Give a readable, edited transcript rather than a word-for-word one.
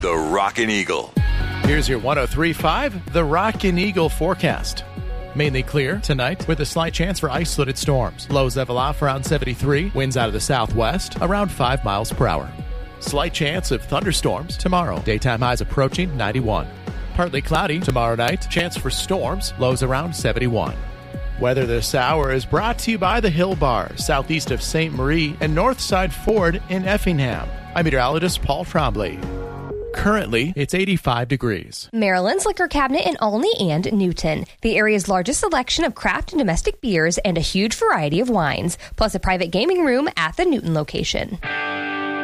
The Rockin' Eagle. Here's your 103.5, the Rockin' Eagle forecast. Mainly clear tonight with a slight chance for isolated storms. Lows level off around 73, winds out of the southwest around 5 miles per hour. Slight chance of thunderstorms tomorrow. Daytime highs approaching 91. Partly cloudy tomorrow night. Chance for storms, lows around 71. Weather this hour is brought to you by the Hill Bar, southeast of St. Marie and Northside Ford in Effingham. I'm meteorologist Paul Trombley. Currently, it's 85 degrees. Maryland's liquor cabinet in Olney and Newton. The area's largest selection of craft and domestic beers and a huge variety of wines, plus a private gaming room at the Newton location.